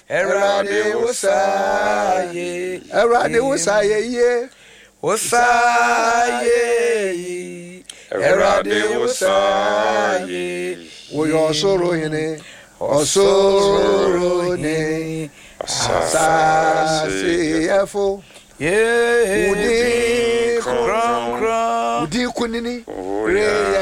Erade Usaye. Erade Usaye ye. Usaye. Erade Usaye. We osoro hine. Osoro ne. Asase efo. Udi kunini.